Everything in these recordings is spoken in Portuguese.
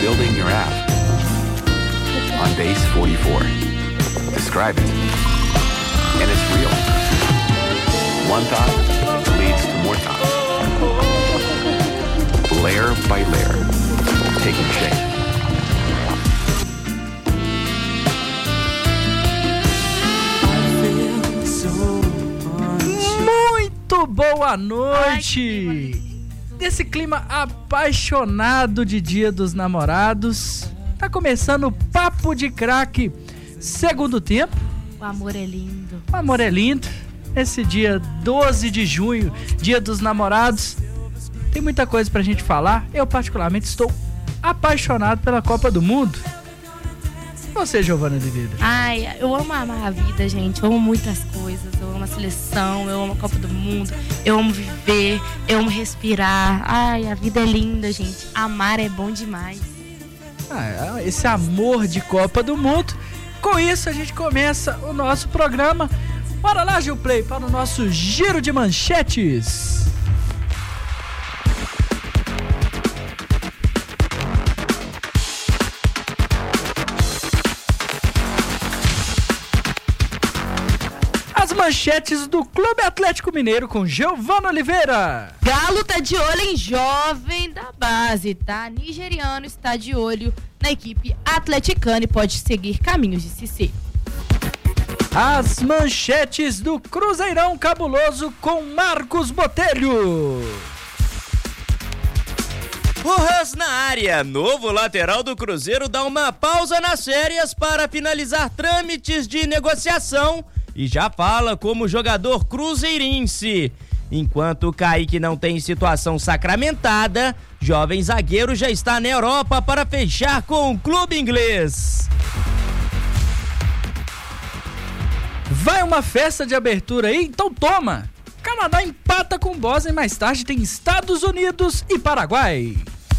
building your app on base 44. Describe it. And it's real. One thought leads to more thoughts. Layer by layer, taking shape. Muito boa noite! Nesse clima apaixonado de Dia dos Namorados, tá começando o Papo de Craque, segundo tempo. O amor é lindo. O amor é lindo. Esse dia 12 de junho, Dia dos Namorados, tem muita coisa pra gente falar. Eu particularmente estou apaixonado pela Copa do Mundo. Você, Giovana Oliveira? Ai, eu amo amar a vida, gente. Eu amo muitas coisas. Eu amo a seleção, eu amo a Copa do Mundo, eu amo viver, eu amo respirar. Ai, a vida é linda, gente. Amar é bom demais. Esse amor de Copa do Mundo. Com isso, a gente começa o nosso programa. Bora lá, Gilplay, para o nosso giro de manchetes. Manchetes do Clube Atlético Mineiro com Giovana Oliveira. Galo tá de olho em jovem da base, tá? Nigeriano está de olho na equipe atleticana e pode seguir caminhos de CC. As manchetes do Cruzeirão Cabuloso com Marcos Botelho. Rojas na área. Novo lateral do Cruzeiro dá uma pausa nas férias para finalizar trâmites de negociação e já fala como jogador cruzeirense. Enquanto o Kaique não tem situação sacramentada, jovem zagueiro já está na Europa para fechar com o clube inglês. Vai uma festa de abertura aí? Então toma! Canadá empata com Bósnia e mais tarde tem Estados Unidos e Paraguai.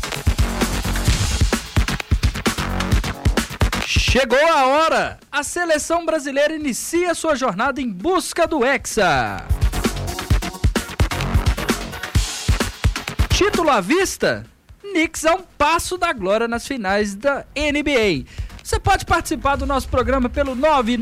Chegou a hora! A seleção brasileira inicia sua jornada em busca do Hexa. Título à vista? Knicks a um passo da glória nas finais da NBA. Você pode participar do nosso programa pelo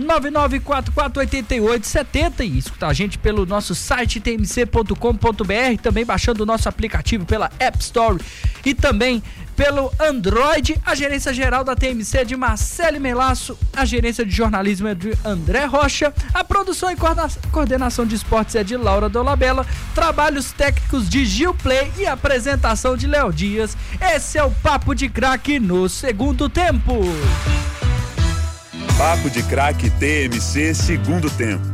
999448870 e escutar a gente pelo nosso site tmc.com.br, também baixando o nosso aplicativo pela App Store e também pelo Android. A gerência geral da TMC é de Marcele Melasso, a gerência de jornalismo é de André Rocha, a produção e coordenação de esportes é de Laura Dolabella, trabalhos técnicos de Gil Play e apresentação de Léo Dias. Esse é o Papo de Craque no segundo tempo. Papo de Craque TMC segundo tempo.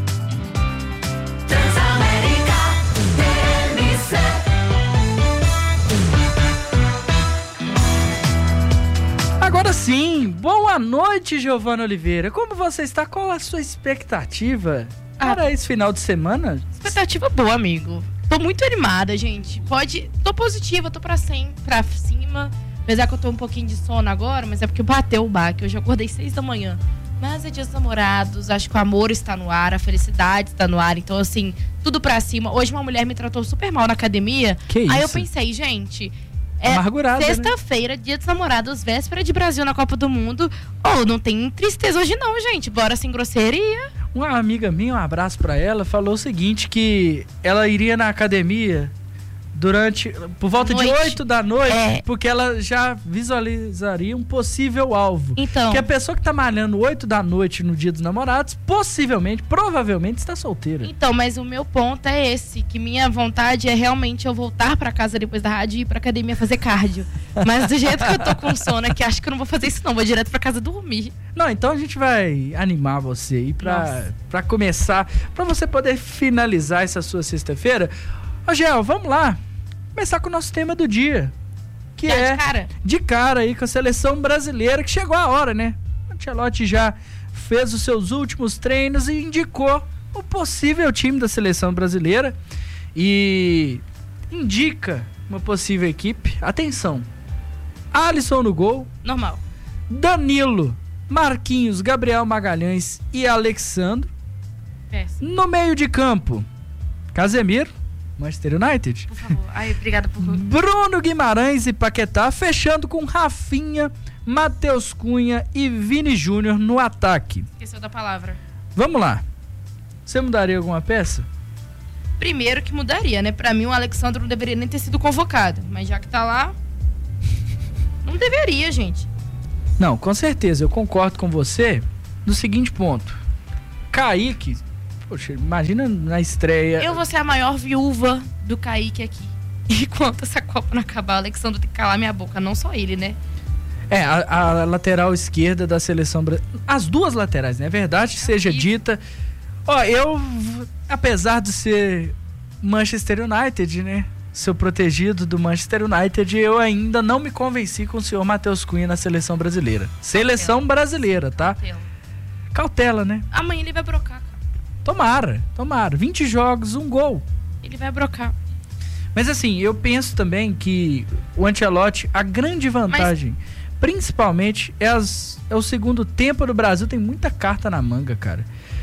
Agora sim, boa noite, Giovana Oliveira. Como você está? Qual a sua expectativa para esse final de semana? Expectativa boa, amigo. Tô muito animada, gente. Tô positiva, tô pra cima. Apesar que eu tô um pouquinho de sono agora, mas é porque bateu o baque. Hoje eu acordei 6 da manhã. Mas é Dia dos Namorados, acho que o amor está no ar, a felicidade está no ar. Então, assim, tudo pra cima. Hoje uma mulher me tratou super mal na academia. Que isso? Aí eu pensei, gente... Amargurada, sexta-feira, né? Dia dos Namorados, véspera de Brasil na Copa do Mundo. Não tem tristeza hoje não, gente. Bora sem grosseria. Uma amiga minha, um abraço pra ela, falou o seguinte, que ela iria na academia por volta de 8 da noite, porque ela já visualizaria um possível alvo. Então, que a pessoa que tá malhando 8 da noite no Dia dos Namorados, provavelmente está solteira. Então, mas o meu ponto é esse, que minha vontade é realmente eu voltar pra casa depois da rádio e ir pra academia fazer cardio. Mas do jeito que eu tô com sono aqui, acho que eu não vou fazer isso não, vou direto pra casa dormir. Não, então a gente vai animar você aí pra começar, pra você poder finalizar essa sua sexta-feira. Ô, Gel, vamos lá. Começar com o nosso tema do dia, que de cara aí com a seleção brasileira, que chegou a hora, né? O Ancelotti já fez os seus últimos treinos e indicou o possível time da seleção brasileira e indica uma possível equipe. Atenção: Alisson no gol, normal, Danilo, Marquinhos, Gabriel Magalhães e Alexandro. Péssimo. No meio de campo, Casemiro, Manchester United. Por favor. Ai, obrigada por... Bruno Guimarães e Paquetá, fechando com Rafinha, Matheus Cunha e Vini Júnior no ataque. Esqueceu da palavra. Vamos lá. Você mudaria alguma peça? Primeiro que mudaria, né? Pra mim, o Alexandre não deveria nem ter sido convocado. Mas já que tá lá, não deveria, gente. Não, com certeza. Eu concordo com você no seguinte ponto. Kaique, poxa, imagina na estreia... Eu vou ser a maior viúva do Kaique aqui. Enquanto essa Copa não acabar, o Alexandre tem que calar minha boca. Não só ele, né? A lateral esquerda da seleção brasileira. As duas laterais, né? Verdade seja dita. Ó, eu, apesar de ser Manchester United, né? Seu protegido do Manchester United, eu ainda não me convenci com o senhor Matheus Cunha na seleção brasileira. Seleção brasileira, tá? Cautela, né? Amanhã ele vai brocar, cara. Tomara. 20 jogos, 1 gol. Ele vai brocar. Mas assim, eu penso também que o Ancelotti, a grande vantagem, principalmente, é o segundo tempo do Brasil, tem muita carta na manga, cara.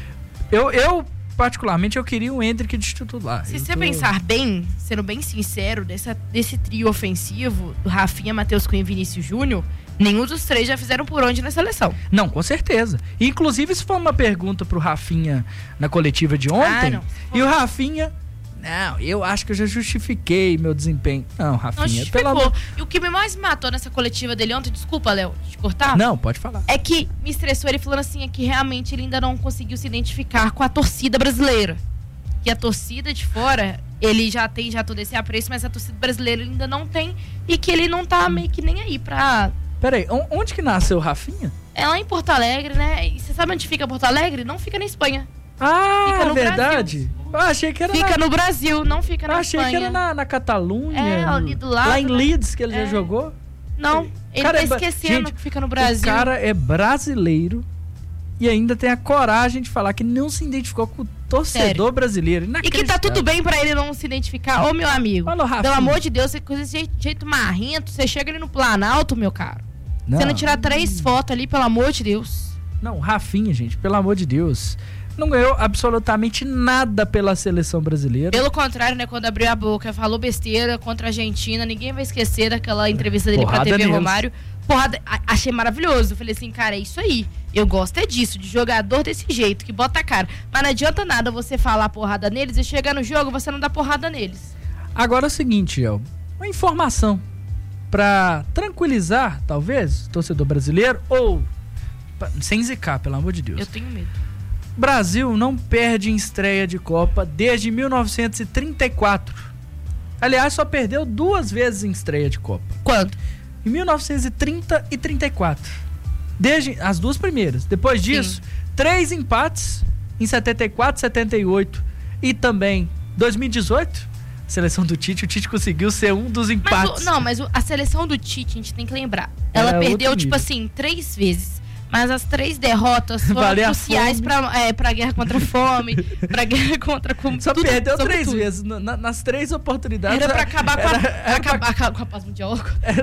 Eu particularmente, eu queria o Endrick de titular. Se você pensar bem, sendo bem sincero, desse trio ofensivo, do Rafinha, Matheus Cunha e Vinícius Júnior, nenhum dos três já fizeram por onde na seleção. Não, com certeza. Inclusive, isso foi uma pergunta pro Rafinha na coletiva de ontem. E o Rafinha... Não, eu acho que eu já justifiquei meu desempenho. Não, Rafinha, não E o que mais me matou nessa coletiva dele ontem, desculpa, Léo, te cortar? Não, pode falar. É que me estressou ele falando assim, é que realmente ele ainda não conseguiu se identificar com a torcida brasileira. Que a torcida de fora, ele já tem todo esse apreço, mas a torcida brasileira ele ainda não tem. E que ele não tá meio que nem aí pra... Peraí, onde que nasceu o Rafinha? É lá em Porto Alegre, né? E você sabe onde fica Porto Alegre? Não fica na Espanha. Ah, fica no verdade? Brasil. Eu achei que era fica no Brasil, não fica na Espanha. Eu achei que era na Catalunha. É, ali do lado. Lá em Leeds, que ele já jogou. Não, ele cara tá esquecendo que fica no Brasil. O cara é brasileiro e ainda tem a coragem de falar que não se identificou com o torcedor brasileiro. E que tá tudo bem pra ele não se identificar. Ô, meu amigo, pelo amor de Deus, você coisa desse jeito marrento, você chega ali no Planalto, meu caro. Você não tirar 3 fotos ali, pelo amor de Deus. Não, Rafinha, gente, pelo amor de Deus... Não ganhou absolutamente nada pela seleção brasileira. Pelo contrário, né? Quando abriu a boca, falou besteira contra a Argentina. Ninguém vai esquecer daquela entrevista dele pra TV Romário. Porrada, achei maravilhoso. Falei assim, cara, é isso aí. Eu gosto é disso, de jogador desse jeito, que bota a cara. Mas não adianta nada você falar porrada neles e chegar no jogo, você não dá porrada neles. Agora é o seguinte, El. Uma informação pra tranquilizar, talvez, o torcedor brasileiro, ou sem zicar, pelo amor de Deus. Eu tenho medo. Brasil não perde em estreia de Copa desde 1934. Aliás, só perdeu 2 vezes em estreia de Copa. Quando? Em 1930 e 34. Desde as 2 primeiras. Depois disso, 3 empates em 74, 78 e também 2018. Seleção do Tite, o Tite conseguiu ser um dos empates. Mas a seleção do Tite, a gente tem que lembrar. Ela perdeu, tipo assim, 3 vezes. Mas as 3 derrotas foram cruciais pra guerra contra a fome, pra guerra contra... Só tudo, perdeu 3 vezes. Nas 3 oportunidades... Era pra acabar com a paz mundial.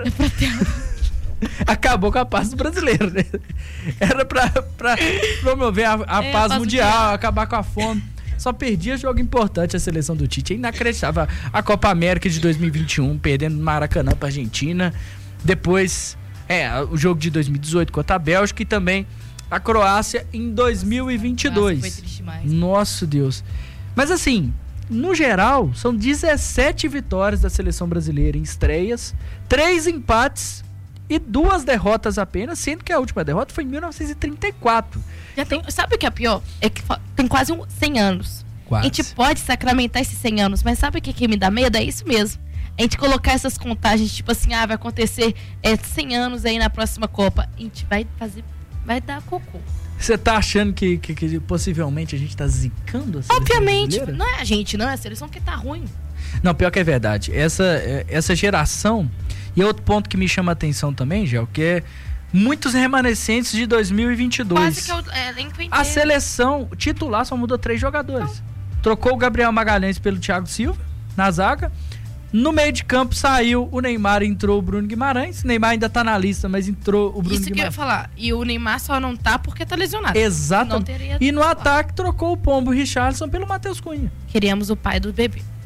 Acabou com a paz do brasileiro, né? Era pra promover a paz mundial, acabar com a fome. Só perdia jogo importante a seleção do Tite. É inacreditável. A Copa América de 2021, perdendo no Maracanã pra Argentina. Depois... o jogo de 2018 contra a Bélgica e também a Croácia em 2022. Nossa, foi triste demais. Nossa, Deus. Mas assim, no geral, são 17 vitórias da seleção brasileira em estreias, 3 empates e 2 derrotas apenas, sendo que a última derrota foi em 1934. Sabe o que é pior? É que tem quase 100 anos. Quase. A gente pode sacramentar esses 100 anos, mas sabe o que me dá medo? É isso mesmo. A gente colocar essas contagens, tipo assim, vai acontecer 100 anos aí na próxima Copa. A gente vai dar cocô. Você tá achando que possivelmente a gente tá zicando a seleção Obviamente, brasileira? não é a gente, não, é a seleção que tá ruim. Não, pior que é verdade. Essa geração, e outro ponto que me chama a atenção também, Gel, que é muitos remanescentes de 2022. Quase que é o elenco inteiro. A seleção titular só mudou 3 jogadores. Trocou o Gabriel Magalhães pelo Thiago Silva, na zaga. No meio de campo saiu o Neymar e entrou o Bruno Guimarães. O Neymar ainda tá na lista, mas entrou o Bruno Guimarães. Isso que eu ia falar. E o Neymar só não tá porque tá lesionado. Exato. E no ataque trocou o Pombo Richarlison pelo Matheus Cunha. Queríamos o pai do bebê.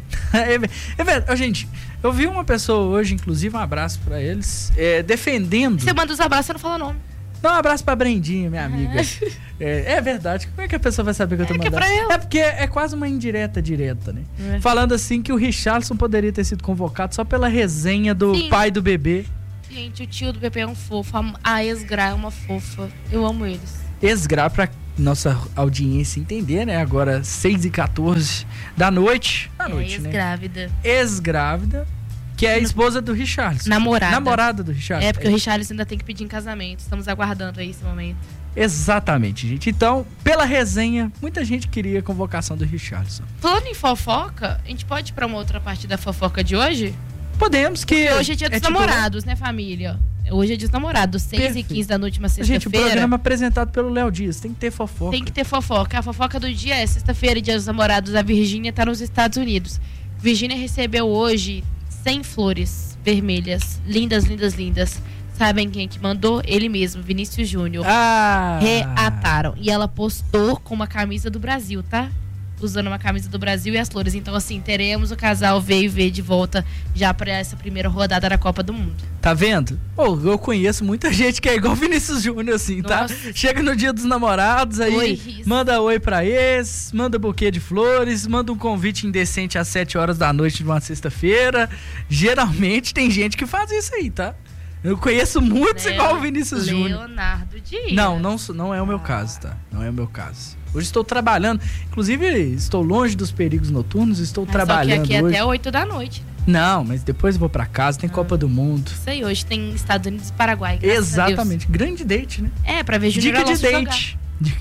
É verdade. Gente, eu vi uma pessoa hoje, inclusive, um abraço pra eles, defendendo... Você manda os abraços, você não fala nome. Dá um abraço pra Brendinha, minha amiga. É verdade. Como é que a pessoa vai saber que eu tô mandando? Pra ela. É porque é quase uma indireta direta, né? Falando assim que o Richarlison poderia ter sido convocado só pela resenha do pai do bebê. Gente, o tio do bebê é um fofo. A ex-Gra é uma fofa. Eu amo eles. Ex-Gra, pra nossa audiência entender, né? Agora 6h14 da noite. Ex-grávida. Né? Ex-grávida. Que é a esposa do Richarlison. Namorada do Richarlison. É, porque o Richarlison ainda tem que pedir em casamento. Estamos aguardando aí esse momento. Exatamente, gente. Então, pela resenha, muita gente queria a convocação do Richarlison. Falando em fofoca, a gente pode ir pra uma outra parte da fofoca de hoje? Podemos, que... Porque hoje é dia dos namorados, né, família? Hoje é dia dos namorados, 6h15 da noite, uma sexta-feira. Gente, o programa apresentado pelo Léo Dias, tem que ter fofoca. Tem que ter fofoca. A fofoca do dia é sexta-feira, dia dos namorados. A Virgínia tá nos Estados Unidos. Virgínia recebeu hoje 100 flores vermelhas. Lindas, lindas, lindas. Sabem quem que mandou? Ele mesmo, Vinícius Júnior. Reataram. E ela postou com uma camisa do Brasil, tá? Usando uma camisa do Brasil e as flores. Então, assim, teremos o casal V&V de volta já pra essa primeira rodada da Copa do Mundo. Tá vendo? Eu conheço muita gente que é igual Vinícius Júnior, assim, tá? Chega no dia dos namorados, aí manda oi pra ex, manda buquê de flores, manda um convite indecente às 7 horas da noite de uma sexta-feira. Geralmente tem gente que faz isso aí, tá? Eu conheço muitos igual o Vinícius Júnior. Leonardo Dias. Não é o meu caso, tá? Não é o meu caso. Hoje estou trabalhando. Inclusive, estou longe dos perigos noturnos. Estou trabalhando só que aqui hoje. Até 8 da noite. Né? Não, mas depois eu vou pra casa. Tem Copa do Mundo. Isso aí, hoje tem Estados Unidos e Paraguai. Exatamente. Grande date, né? É, pra ver Júnior Dica de date.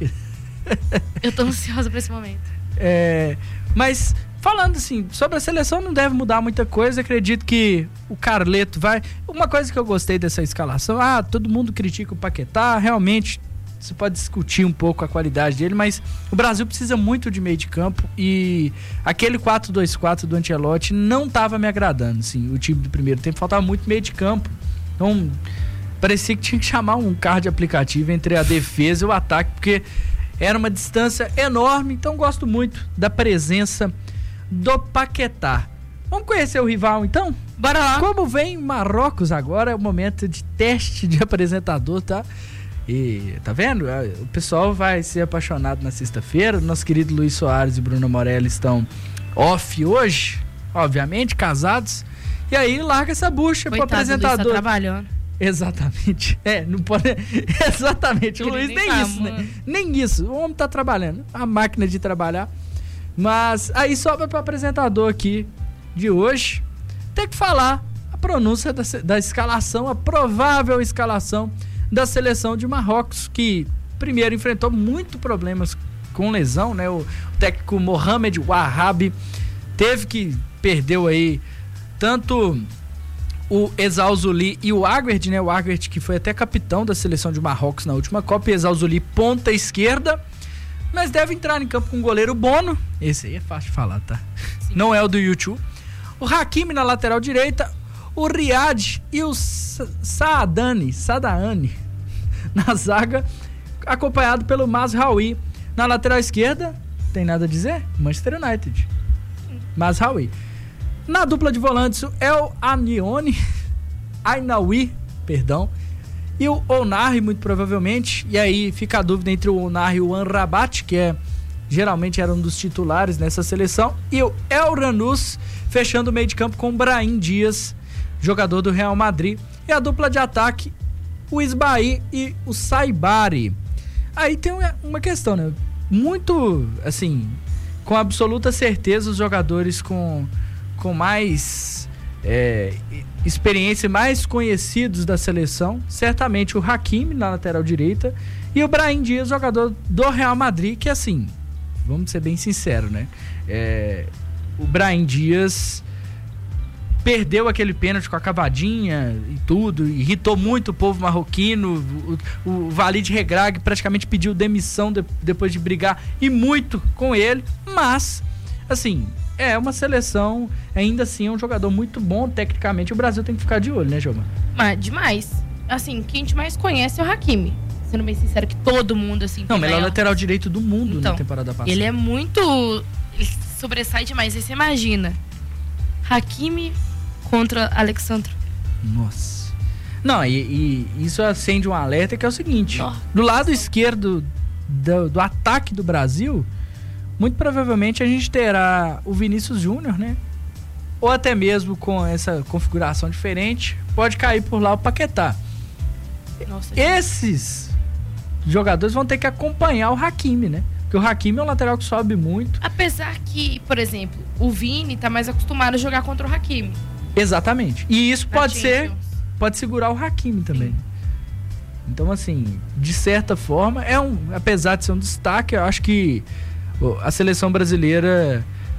Eu tô ansiosa pra esse momento. Mas... Falando assim, sobre a seleção não deve mudar muita coisa, acredito que o Carleto vai... Uma coisa que eu gostei dessa escalação, todo mundo critica o Paquetá, realmente você pode discutir um pouco a qualidade dele, mas o Brasil precisa muito de meio de campo e aquele 4-2-4 do Ancelotti não estava me agradando, assim, o time do primeiro tempo, faltava muito meio de campo, então parecia que tinha que chamar um carro de aplicativo entre a defesa e o ataque, porque era uma distância enorme, então gosto muito da presença do Paquetá. Vamos conhecer o rival, então? Bora lá. Como vem Marrocos agora, é o momento de teste de apresentador, tá? E, tá vendo? O pessoal vai ser apaixonado na sexta-feira. Nosso querido Luiz Soares e Bruno Morelli estão off hoje, obviamente, casados. E aí, larga essa bucha pro apresentador. Luiz tá trabalhando. Exatamente. Não pode... Exatamente. O Luiz nem isso, né? Nem isso. O homem tá trabalhando. A máquina de trabalhar. Mas aí sobra para o apresentador aqui de hoje ter que falar a pronúncia da escalação, a provável escalação da seleção de Marrocos, que primeiro enfrentou muito problemas com lesão, né? O técnico Mohamed Wahab perdeu aí tanto o Ezzalzouli e o Aguerd, né? O Aguerd que foi até capitão da seleção de Marrocos na última Copa, e Ezzalzouli ponta esquerda. Mas deve entrar em campo com o goleiro Bono. Esse aí é fácil de falar, tá? Sim. Não é o do YouTube. O Hakimi na lateral direita. O Riyad e o Saadani na zaga. Acompanhado pelo Mazraoui. Na lateral esquerda, tem nada a dizer? Manchester United. Mazraoui. Na dupla de volantes, o El Ainaoui, e o Onari, muito provavelmente. E aí fica a dúvida entre o Onari e o Amrabat, que geralmente era um dos titulares nessa seleção. E o El Ranous, fechando o meio de campo com o Brahim Dias, jogador do Real Madrid. E a dupla de ataque, o Isbaí e o Saibari. Aí tem uma questão, né? Muito, assim, com absoluta certeza, os jogadores com mais... experiência, mais conhecidos da seleção, certamente o Hakimi na lateral direita e o Brahim Dias, jogador do Real Madrid, que assim, vamos ser bem sinceros, né? O Brahim Dias perdeu aquele pênalti com a cavadinha e tudo, irritou muito o povo marroquino. O Walid Regragui praticamente pediu demissão depois de brigar e muito com ele, mas assim, é uma seleção, ainda assim é um jogador muito bom tecnicamente. O Brasil tem que ficar de olho, né, Giovana? Mas demais. Assim, quem a gente mais conhece é o Hakimi. Sendo bem sincero, que todo mundo, assim... Não, mas ele é o lateral direito do mundo, então, na temporada passada. Ele é muito... Ele sobressai demais. Aí você imagina, Hakimi contra Alexandre. Nossa. Não, e isso acende um alerta que é o seguinte. Do lado esquerdo do ataque do Brasil, muito provavelmente a gente terá o Vinícius Júnior, né? Ou até mesmo com essa configuração diferente, pode cair por lá o Paquetá. Nossa, esses jogadores vão ter que acompanhar o Hakimi, né? Porque o Hakimi é um lateral que sobe muito. Apesar que, por exemplo, o Vini tá mais acostumado a jogar contra o Hakimi. Exatamente. E isso pode Champions. segurar o Hakimi também. Sim. Então, assim, de certa forma, apesar de ser um destaque, eu acho que a seleção brasileira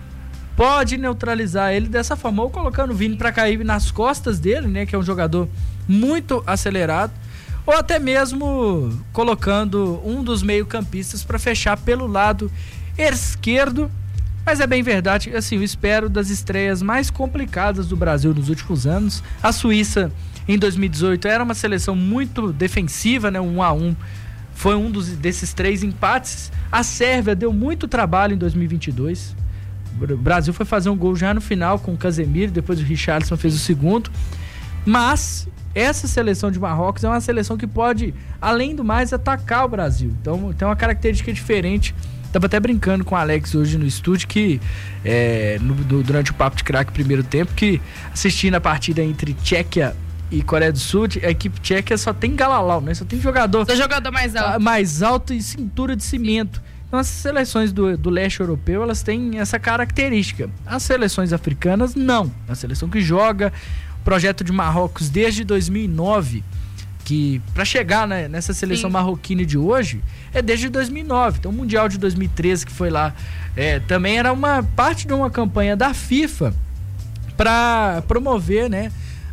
pode neutralizar ele dessa forma, ou colocando o Vini para cair nas costas dele, né, que é um jogador muito acelerado, ou até mesmo colocando um dos meio-campistas para fechar pelo lado esquerdo. Mas é bem verdade, assim, eu espero das estreias mais complicadas do Brasil nos últimos anos. A Suíça, em 2018, era uma seleção muito defensiva, né, 1-1. Foi um desses 3 empates. A Sérvia deu muito trabalho em 2022. O Brasil foi fazer um gol já no final com o Casemiro, depois o Richarlison fez o segundo. Mas essa seleção de Marrocos é uma seleção que pode, além do mais, atacar o Brasil. Então tem uma característica diferente. Estava até brincando com o Alex hoje no estúdio, que durante o Papo de Craque primeiro tempo, que assistindo a partida entre Tchequia e Coreia do Sul, a equipe tcheca só tem galalau, né? Só tem jogador mais alto e cintura de cimento. Então as seleções do leste europeu, elas têm essa característica. As seleções africanas, não. A seleção que joga, o projeto de Marrocos desde 2009, que para chegar, né, nessa seleção marroquina de hoje, é desde 2009. Então o Mundial de 2013 que foi lá, também era uma parte de uma campanha da FIFA para promover, né,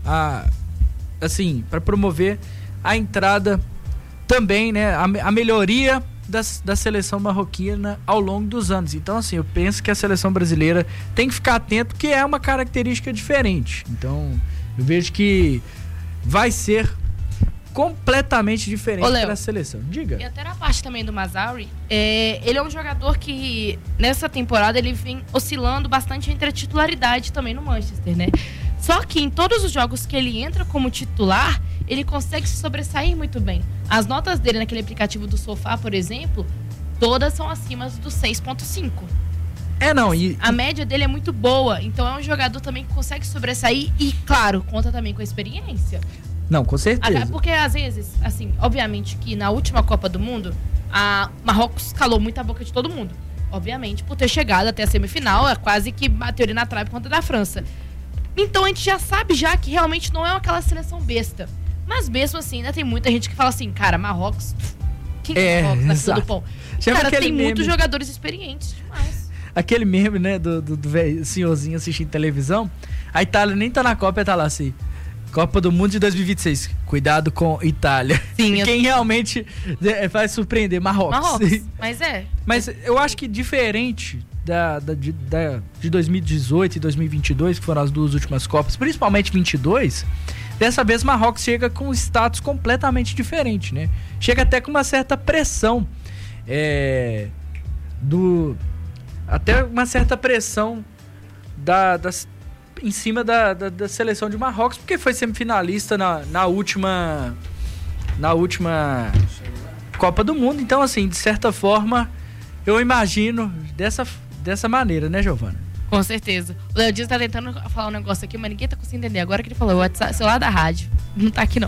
para promover a entrada também, né, a melhoria da seleção marroquina ao longo dos anos. Então, assim, eu penso que a seleção brasileira tem que ficar atento, que é uma característica diferente. Então, eu vejo que vai ser completamente diferente da seleção. Diga. E até na parte também do Mazraoui, ele é um jogador que nessa temporada ele vem oscilando bastante entre a titularidade também no Manchester, né? Só que em todos os jogos que ele entra como titular, ele consegue se sobressair muito bem. As notas dele naquele aplicativo do Sofá, por exemplo, todas são acima dos 6.5. A média dele é muito boa, então é um jogador também que consegue sobressair e, claro, conta também com a experiência. Não, com certeza. Porque às vezes, assim, obviamente que na última Copa do Mundo, a Marrocos calou muito a boca de todo mundo. Obviamente, por ter chegado até a semifinal, quase que bateu ele na trave contra a da França. Então a gente já sabe que realmente não é aquela seleção besta. Mas mesmo assim, ainda tem muita gente que fala assim, cara, Marrocos, quem é Marrocos na fila do pão? Cara, tem muitos jogadores experientes demais. Aquele meme, né, do senhorzinho assistindo televisão, a Itália nem tá na Copa, tá lá assim, Copa do Mundo de 2026, cuidado com Itália. Sim, quem realmente vai surpreender, Marrocos. Mas eu acho que diferente de 2018 e 2022, que foram as duas últimas Copas, principalmente 22, dessa vez Marrocos chega com um status completamente diferente, né? Chega até com uma certa pressão, até uma certa pressão em cima da seleção de Marrocos, porque foi semifinalista na última Copa do Mundo. Então, assim, de certa forma, eu imagino dessa maneira, né, Giovana? Com certeza. O Léo Dias tá tentando falar um negócio aqui, mas ninguém tá conseguindo entender. Agora que ele falou, o celular da rádio. Não tá aqui, não.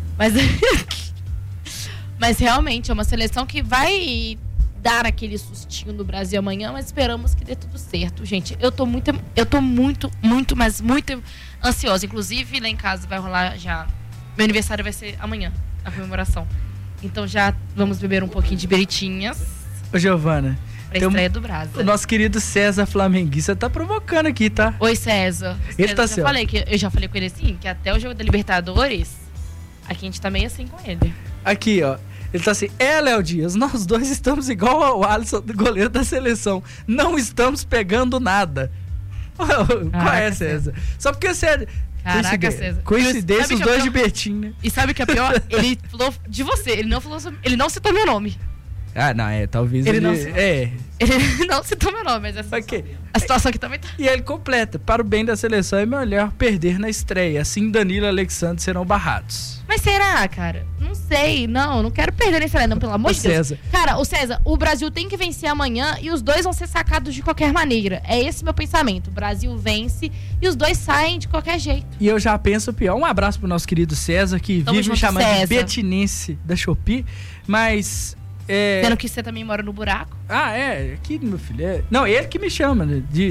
Mas realmente é uma seleção que vai dar aquele sustinho no Brasil amanhã, mas esperamos que dê tudo certo, gente. Eu tô muito, mas muito ansiosa. Inclusive, lá em casa vai rolar já... Meu aniversário vai ser amanhã, a comemoração. Então já vamos beber um pouquinho de beritinhas. Ô, Giovana... Pra estreia do Brasa. O nosso querido César Flamenguista tá provocando aqui, tá? Oi, César. Ele tá assim, eu já falei com ele assim, que até o jogo da Libertadores, aqui a gente tá meio assim com ele. Aqui, ó. Ele tá assim, Léo Dias, nós dois estamos igual ao Alisson, do goleiro da seleção. Não estamos pegando nada. Qual é, César? Só porque você... Caraca, César. Coincidência, os dois de Betim, né? E sabe o que é pior? Ele falou de você, ele não citou meu nome. Ah, não, talvez Ele ele... não se- É. Ele não citou meu nome, mas essa Ok. a situação aqui também tá. E ele completa, para o bem da seleção é melhor perder na estreia, assim Danilo e Alexandre serão barrados. Mas será, cara? Não sei, não quero perder nesse não, pelo amor Ô, de Deus. César. Cara, o César, o Brasil tem que vencer amanhã e os dois vão ser sacados de qualquer maneira. É esse meu pensamento. O Brasil vence e os dois saem de qualquer jeito. E eu já penso o pior. Um abraço pro nosso querido César, que Tamo vive me junto, chamando César. de betinense da Shopee, mas... Sendo que você também mora no buraco. Ah, aqui, meu filho. Não, ele que me chama, né,